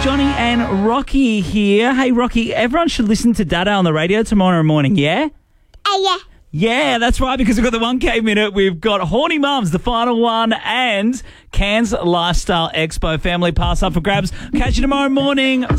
Johnny and Rocky here. Hey, Rocky, everyone should listen to Dada on the radio tomorrow morning, yeah? Yeah. Yeah, that's right, because we've got the 1K Minute, we've got Horny Mums, the final one, and Cairns Lifestyle Expo Family Pass up for grabs. Catch you tomorrow morning.